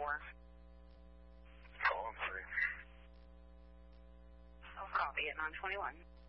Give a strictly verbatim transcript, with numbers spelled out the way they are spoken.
four. Column three. I'll copy it, nine twenty-one.